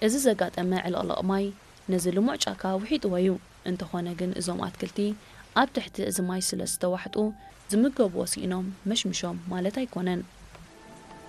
እዚ ዘጋጠመ ዕልቕልቕ ማይ ነዚ ልሙዕ ጫካ ውሒጥዎ እዩ እንተኾነ ግን እዞም ኣትክልቲ ኣብ ትሕቲ እዚ ማይ ስለ ዝተዋሕጡ ዝምገብዎ ሲኢኖም መሽምሾም ማለት ኣይኮነን